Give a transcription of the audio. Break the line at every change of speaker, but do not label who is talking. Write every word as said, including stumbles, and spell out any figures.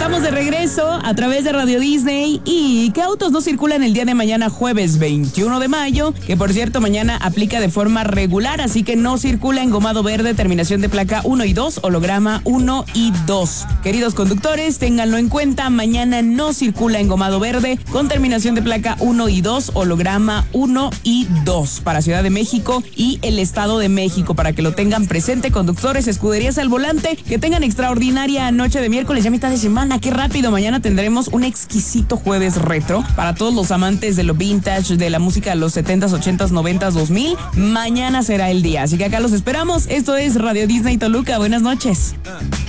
Estamos de regreso a través de Radio Disney. ¿Y qué autos no circulan el día de mañana, jueves veintiuno de mayo? Que por cierto, mañana aplica de forma regular, así que no circula engomado verde, terminación de placa uno y dos, holograma uno y dos. Queridos conductores, ténganlo en cuenta, mañana no circula engomado verde con terminación de placa uno y dos, holograma uno y dos para Ciudad de México y el Estado de México, para que lo tengan presente, conductores, escuderías al volante, que tengan extraordinaria noche de miércoles, ya mitad de semana, qué rápido. Mañana tendremos un exquisito jueves retro para todos los amantes de lo vintage, de la música de los setentas, ochentas, noventas, dos mil. Mañana será el día, así que acá los esperamos. Esto es Radio Disney Toluca. Buenas noches.